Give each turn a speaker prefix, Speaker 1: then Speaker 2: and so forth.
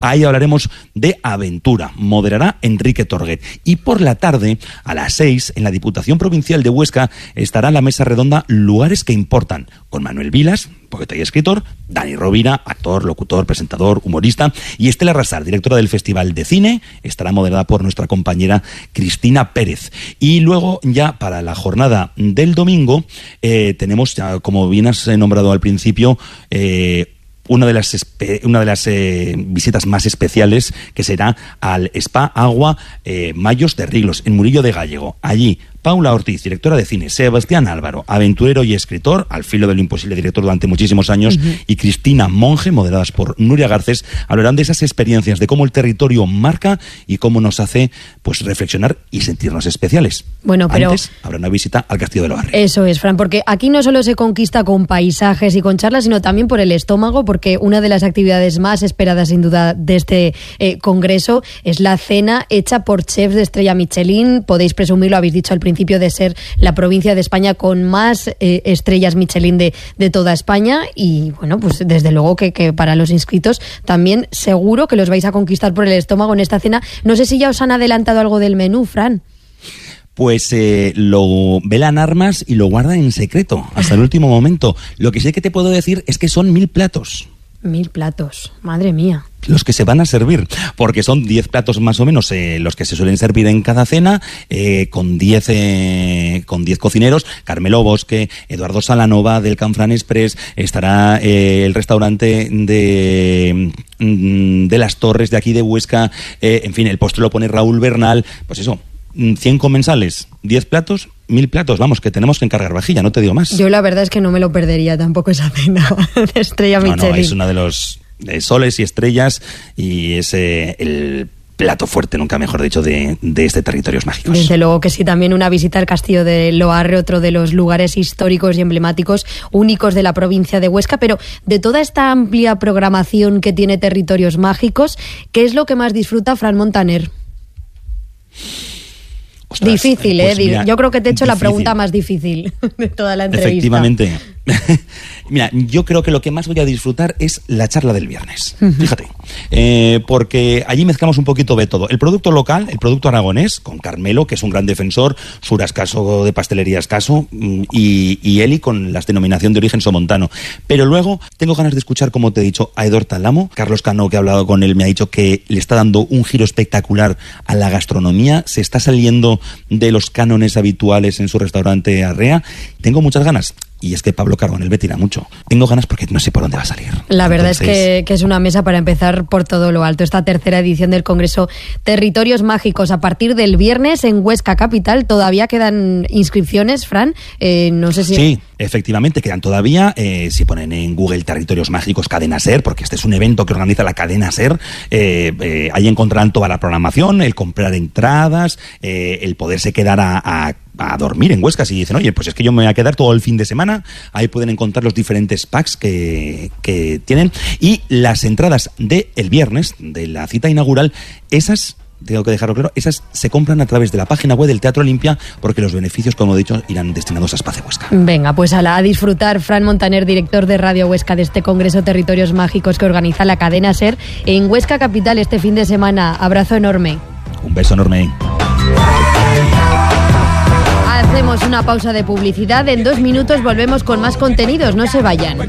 Speaker 1: Ahí hablaremos de aventura. Moderará Enrique Torguet. Y por la tarde, a las 6, en la Diputación Provincial de Huesca, estará la mesa redonda Lugares que Importan, con Manuel Vilas, poeta y escritor, Dani Rovira, actor, locutor, presentador, humorista, y Estela Rasar, directora del Festival de Cine, estará moderada por nuestra compañera Cristina Pérez. Y luego, ya para la jornada del domingo, tenemos, como bien has nombrado al principio, una de las visitas más especiales, que será al Spa Agua Mayos de Riglos, en Murillo de Gállego. Allí, Paula Ortiz, directora de cine, Sebastián Álvaro, aventurero y escritor, al filo de lo imposible, director durante muchísimos años, y Cristina Monge, moderadas por Nuria Garcés, hablarán de esas experiencias, de cómo el territorio marca y cómo nos hace pues reflexionar y sentirnos especiales.
Speaker 2: Bueno, pero
Speaker 1: antes habrá una visita al Castillo de la Barriga.
Speaker 2: Eso es, Fran, porque aquí no solo se conquista con paisajes y con charlas, sino también por el estómago, porque una de las actividades más esperadas, sin duda, de este congreso es la cena hecha por chefs de estrella Michelin. Podéis presumirlo, habéis dicho al principio, de ser la provincia de España con más estrellas Michelin de toda España, y bueno, pues desde luego que para los inscritos también seguro que los vais a conquistar por el estómago en esta cena. No sé si ya os han adelantado algo del menú, Fran.
Speaker 1: Pues lo velan armas y lo guardan en secreto hasta el último momento. Lo que sí que te puedo decir es que son 1000 platos.
Speaker 2: 1000 platos, madre mía.
Speaker 1: Los que se van a servir, porque son 10 platos más o menos los que se suelen servir en cada cena, con 10 cocineros. Carmelo Bosque, Eduardo Salanova del Canfrán Express, estará el restaurante de Las Torres de aquí de Huesca, en fin, el postre lo pone Raúl Bernal. Pues eso, 100 comensales, 10 platos, 1000 platos, vamos, que tenemos que encargar vajilla, no te digo más.
Speaker 2: Yo la verdad es que no me lo perdería tampoco esa cena de estrella Michelin.
Speaker 1: No, es una de los soles y estrellas, y es el plato fuerte, nunca mejor dicho, de este Territorios Mágicos.
Speaker 2: Desde luego que sí, también una visita al Castillo de Loarre, otro de los lugares históricos y emblemáticos únicos de la provincia de Huesca. Pero de toda esta amplia programación que tiene Territorios Mágicos, ¿qué es lo que más disfruta Fran Montaner? Ostras, difícil, pues mira, yo creo que te he hecho la pregunta más difícil de toda la entrevista.
Speaker 1: Efectivamente. Mira, yo creo que lo que más voy a disfrutar es la charla del viernes. Fíjate, porque allí mezclamos un poquito de todo. El producto local, el producto aragonés, con Carmelo, que es un gran defensor, Suras Caso de Pastelerías Caso, y Eli con la denominación de origen somontano. Pero luego tengo ganas de escuchar, como te he dicho, a Edor Talamo. Carlos Cano, que he hablado con él, me ha dicho que le está dando un giro espectacular a la gastronomía. Se está saliendo de los cánones habituales en su restaurante Arrea. Tengo muchas ganas. Y es que Pablo Carbonell me tira mucho. Tengo ganas porque no sé por dónde va a salir.
Speaker 2: La verdad es que es una mesa para empezar por todo lo alto. Esta tercera edición del Congreso Territorios Mágicos, a partir del viernes en Huesca Capital. ¿Todavía quedan inscripciones, Fran? No sé si...
Speaker 1: Sí, efectivamente, quedan todavía. Si ponen en Google Territorios Mágicos Cadena SER, porque este es un evento que organiza la cadena SER, ahí encontrarán toda la programación, el comprar entradas, el poderse quedar a dormir en Huesca. Si dicen, oye, pues es que yo me voy a quedar todo el fin de semana, ahí pueden encontrar los diferentes packs que tienen. Y las entradas del viernes, de la cita inaugural, esas, tengo que dejarlo claro, esas se compran a través de la página web del Teatro Olimpia, porque los beneficios, como he dicho, irán destinados a Espacio Huesca.
Speaker 2: Venga, pues a disfrutar. Fran Montaner, director de Radio Huesca, de este Congreso Territorios Mágicos que organiza la cadena SER en Huesca Capital este fin de semana. Abrazo enorme.
Speaker 1: Un beso enorme.
Speaker 2: Hacemos una pausa de publicidad. En 2 minutos volvemos con más contenidos. No se vayan.